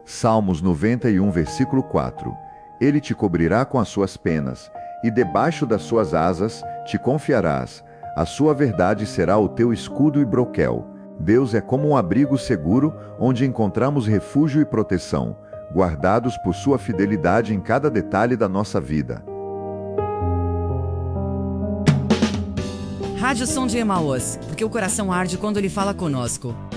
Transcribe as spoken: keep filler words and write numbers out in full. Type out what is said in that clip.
Salmos noventa e um, versículo quatro. Ele te cobrirá com as suas penas, e debaixo das suas asas te confiarás. A sua verdade será o teu escudo e broquel. Deus é como um abrigo seguro, onde encontramos refúgio e proteção, guardados por sua fidelidade em cada detalhe da nossa vida. Rádio Som de Emaús, porque o coração arde quando ele fala conosco.